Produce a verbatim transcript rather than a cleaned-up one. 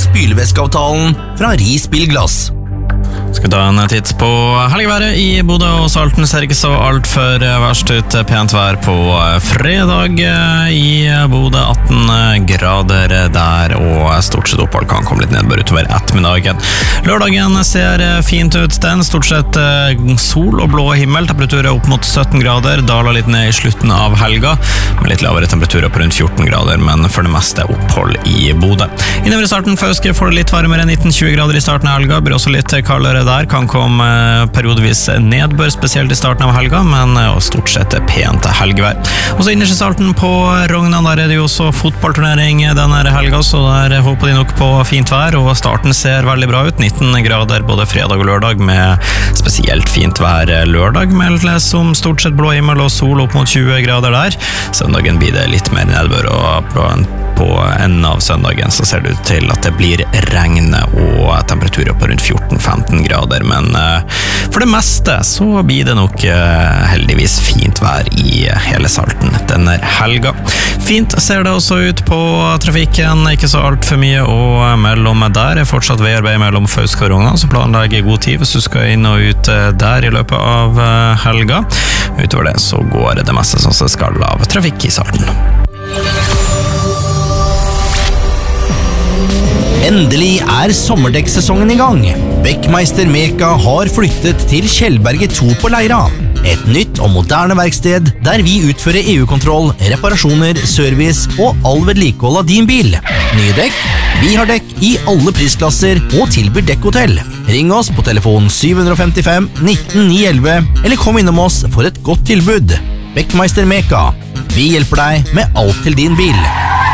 spylevæskeavtalen fra Ris Bilglass. Skal vi ta en titt på helgeværet i Bodø og Salten. Ser ikke så alt for verst ut. Pent vær på fredag i Bodø, atten grader der, og stort sett opphold kan komme litt nedbør utover ettermiddagen. Lørdagen ser fint ut, den stort sett sol og blå himmel, temperaturer opp mot sytten grader, daler litt ned i slutten av helga, med litt lavere temperaturer på rundt fjorten grader, men for det meste opphold i Bodø. Innover i starten Fauske får det litt varmere, nitten til tjue grader i starten av helga, blir også litt kaldere der, kan komme periodevis nedbør, spesielt i starten av helga, men stort sett pent helgevær. Og så innerst i Salten på Rognan, der er det jo også fotballturnering denne helga, så der håper de nok på fint vær, og starten ser veldig bra ut, nitten grader både fredag og lørdag, med spesielt fint vær lørdag, meldes som stort sett blå himmel og sol opp mot tjue grader der. Søndagen blir det litt mer nedbør, og på, på enden av søndagen så ser det ut til at det blir regn og temperaturer på rundt fjorten til femten grader, men uh, for det meste så blir det nok uh, heldigvis fint vær i hele Salten denne helga. Fint ser det også ut på trafikken, ikke så alt for mye, og mellom der er fortsatt veiarbeid mellom Fauske og Rognan, så planlegger god tid hvis du skal inn og ut der i løpet av uh, helga. Utover det så går det meste som det skal av trafikk i Salten. Endelig er sommerdekksesongen i gang. Beckmeister Meka har flyttet til Kjellberget to på Leira. Et nytt og moderne verksted der vi utfører E U-kontroll, reparasjoner, service og all vedlikehold av din bil. Nye dekk? Vi har dekk i alle prisklasser og tilbyr dekkhotell. Ring oss på telefon syv fem fem nitten ni elleve eller kom innom oss for et godt tilbud. Beckmeister Meka. Vi hjelper deg med alt til din bil.